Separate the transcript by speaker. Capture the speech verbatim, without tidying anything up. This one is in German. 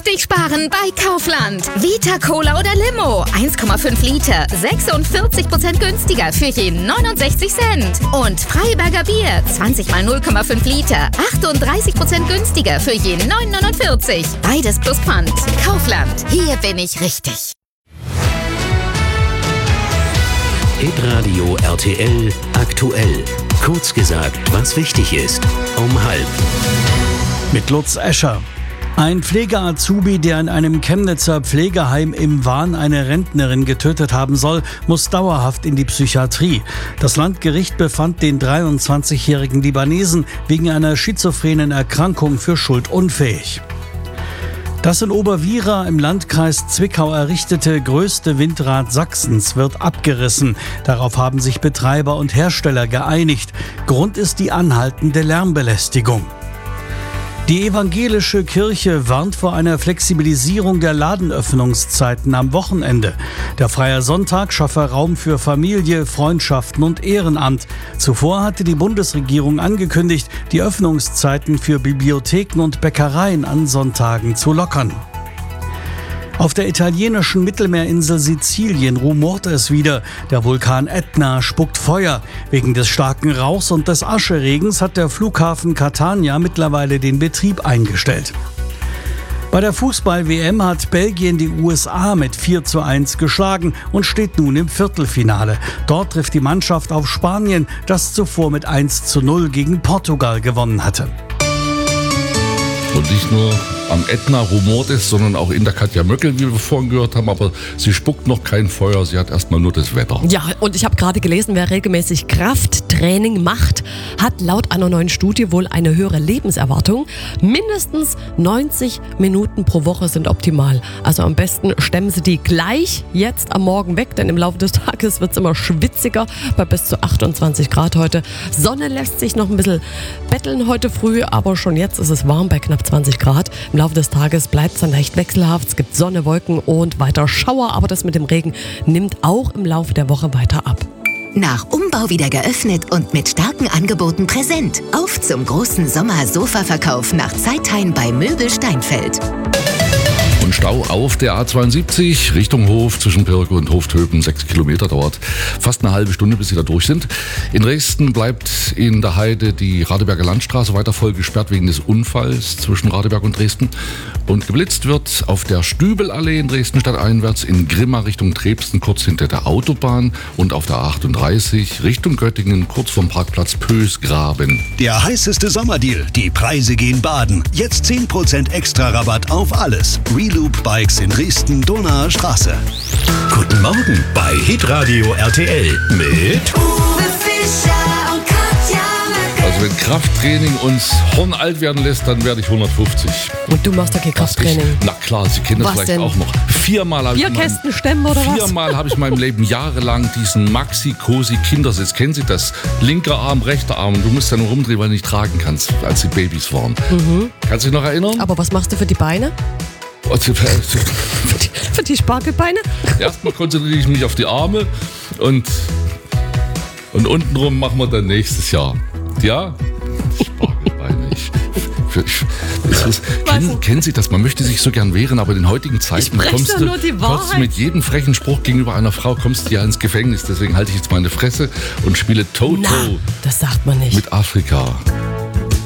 Speaker 1: Richtig sparen bei Kaufland. Vita Cola oder Limo, eins Komma fünf Liter, sechsundvierzig Prozent günstiger für je neunundsechzig Cent. Und Freiberger Bier, zwanzig mal null Komma fünf Liter, achtunddreißig Prozent günstiger für je neun neunundvierzig. Beides plus Pfand. Kaufland, hier bin ich richtig.
Speaker 2: Hitradio R T L aktuell. Kurz gesagt, was wichtig ist. Um halb.
Speaker 3: Mit Lutz Escher. Ein Pflege-Azubi, der in einem Chemnitzer Pflegeheim im Wahn eine Rentnerin getötet haben soll, muss dauerhaft in die Psychiatrie. Das Landgericht befand den dreiundzwanzigjährigen Libanesen wegen einer schizophrenen Erkrankung für schuldunfähig. Das in Oberwiera im Landkreis Zwickau errichtete größte Windrad Sachsens wird abgerissen. Darauf haben sich Betreiber und Hersteller geeinigt. Grund ist die anhaltende Lärmbelästigung. Die evangelische Kirche warnt vor einer Flexibilisierung der Ladenöffnungszeiten am Wochenende. Der freie Sonntag schaffe Raum für Familie, Freundschaften und Ehrenamt. Zuvor hatte die Bundesregierung angekündigt, die Öffnungszeiten für Bibliotheken und Bäckereien an Sonntagen zu lockern. Auf der italienischen Mittelmeerinsel Sizilien rumort es wieder. Der Vulkan Ätna spuckt Feuer. Wegen des starken Rauchs und des Ascheregens hat der Flughafen Catania mittlerweile den Betrieb eingestellt. Bei der Fußball-W M hat Belgien die U S A mit vier zu eins geschlagen und steht nun im Viertelfinale. Dort trifft die Mannschaft auf Spanien, das zuvor mit eins zu null gegen Portugal gewonnen hatte.
Speaker 4: Und nicht nur am Ätna rumort es, sondern auch in der Katja Möckel, wie wir vorhin gehört haben. Aber sie spuckt noch kein Feuer, sie hat erstmal nur das Wetter.
Speaker 5: Ja, und ich habe gerade gelesen, wer regelmäßig Krafttraining macht, hat laut einer neuen Studie wohl eine höhere Lebenserwartung. Mindestens neunzig Minuten pro Woche sind optimal. Also am besten stemmen Sie die gleich jetzt am Morgen weg, denn im Laufe des Tages wird es immer schwitziger bei bis zu achtundzwanzig Grad heute. Sonne lässt sich noch ein bisschen betteln heute früh, aber schon jetzt ist es warm bei knapp zwanzig Grad. Im Laufe des Tages bleibt es dann leicht wechselhaft. Es gibt Sonne, Wolken und weiter Schauer, aber das mit dem Regen nimmt auch im Laufe der Woche weiter ab.
Speaker 6: Nach Umbau wieder geöffnet und mit starken Angeboten präsent. Auf zum großen Sommer-Sofa-Verkauf nach Zeitheim bei Möbel Steinfeld.
Speaker 4: Und Stau auf der A zweiundsiebzig Richtung Hof zwischen Pirke und Hoftöpen. Sechs Kilometer dauert fast eine halbe Stunde, bis sie da durch sind. In Dresden bleibt in der Heide die Radeberger Landstraße weiter voll gesperrt wegen des Unfalls zwischen Radeberg und Dresden. Und geblitzt wird auf der Stübelallee in Dresden stadteinwärts in Grimma Richtung Trebsten, kurz hinter der Autobahn. Und auf der A achtunddreißig Richtung Göttingen, kurz vom Parkplatz Pösgraben.
Speaker 7: Der heißeste Sommerdeal. Die Preise gehen baden. Jetzt zehn Prozent extra Rabatt auf alles. Reloop Bikes in Dresden, Donauer Straße.
Speaker 2: Guten Morgen bei Hitradio R T L mit
Speaker 8: Uwe Fischer und Katja Möckel.
Speaker 4: Also wenn Krafttraining uns hornalt werden lässt, dann werde ich hundertfünfzig.
Speaker 5: Und du machst doch kein Krafttraining.
Speaker 4: Ich, na klar, Sie kennen das
Speaker 5: Was
Speaker 4: vielleicht
Speaker 5: denn?
Speaker 4: auch noch. Viermal habe ich,
Speaker 5: Bierkästen stemmen oder was?
Speaker 4: viermal habe ich in meinem Leben jahrelang diesen Maxi-Cosi-Kindersitz. Kennen Sie das? Linker Arm, rechter Arm. Du musst ja nur rumdrehen, weil du nicht tragen kannst, als die Babys waren. Mhm. Kannst du dich noch erinnern?
Speaker 5: Aber was machst du für die Beine? Für die, für die Spargelbeine?
Speaker 4: Erstmal konzentriere ich mich auf die Arme und, und untenrum machen wir dann nächstes Jahr. Ja? Spargelbeine. Ich, für, ich, das ist, kennen, kennen Sie das? Man möchte sich so gern wehren, aber in den heutigen Zeiten kommst du,
Speaker 5: nur die
Speaker 4: kommst du mit jedem frechen Spruch gegenüber einer Frau kommst du ja ins Gefängnis. Deswegen halte ich jetzt meine Fresse und spiele Toto.
Speaker 5: Na, das sagt man nicht.
Speaker 4: Mit Afrika.